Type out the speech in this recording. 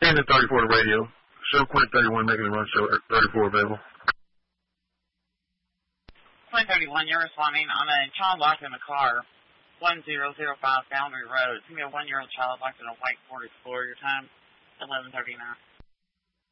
10 and 34 to radio. Show Quint 31 making a run, show 34 available. Quint 31, you're responding on a child locked in a car, 1005 Boundary Road. It's going to be a 1-year-old child locked in a white Ford Explorer. Your time, 11:39.